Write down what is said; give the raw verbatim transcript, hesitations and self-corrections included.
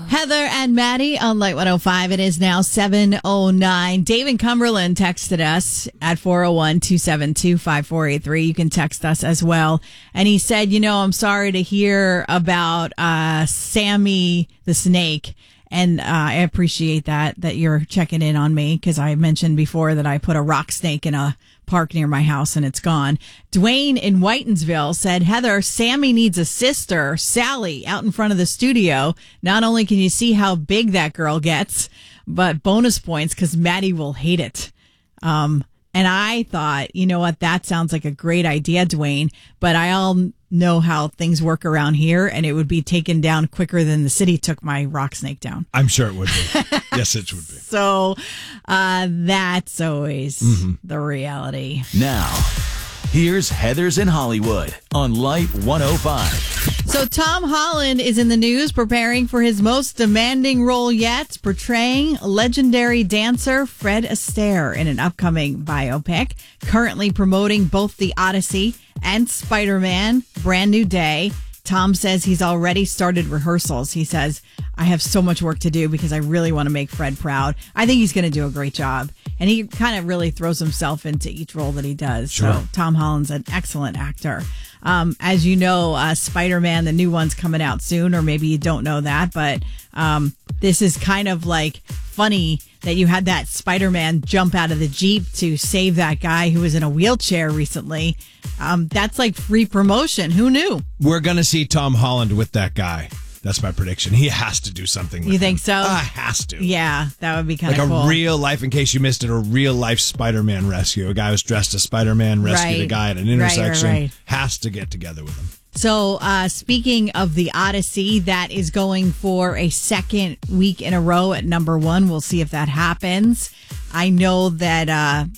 Heather and Maddie on Light one oh five. It is now seven oh nine. David Cumberland texted us at four oh one, two seven two, five four eight three. You can text us as well. And he said, you know, I'm sorry to hear about uh, Sammy the snake. And uh, I appreciate that, that you're checking in on me, because I mentioned before that I put a rock snake in a park near my house and it's gone. Dwayne in Whitensville said, Heather, Sammy needs a sister, Sally, out in front of the studio. Not only can you see how big that girl gets, but bonus points because Maddie will hate it. Um, and I thought, you know what, that sounds like a great idea, Dwayne, but I all know how things work around here, and it would be taken down quicker than the city took my rock snake down. I'm sure it would be. Yes, it would be. So uh, that's always mm-hmm. the reality. Now, here's Heather's in Hollywood on Light one oh five. So Tom Holland is in the news preparing for his most demanding role yet, portraying legendary dancer Fred Astaire in an upcoming biopic, currently promoting both The Odyssey and Spider-Man, Brand New Day. Tom says he's already started rehearsals. He says, I have so much work to do because I really want to make Fred proud. I think he's going to do a great job. And he kind of really throws himself into each role that he does. Sure. So Tom Holland's an excellent actor. Um, as you know, uh, Spider-Man, the new one's coming out soon, or maybe you don't know that, but um, this is kind of like funny that you had that Spider-Man jump out of the Jeep to save that guy who was in a wheelchair recently. Um, that's like free promotion. Who knew? We're going to see Tom Holland with that guy. That's my prediction. He has to do something with You think him. so? Uh, has to. Yeah, that would be kind like of cool. Like a real life, in case you missed it, a real life Spider-Man rescue. A guy who's dressed as Spider-Man rescued right. a guy at an intersection. Right, right, right. Has to get together with him. So uh, speaking of The Odyssey, that is going for a second week in a row at number one. We'll see if that happens. I know that uh,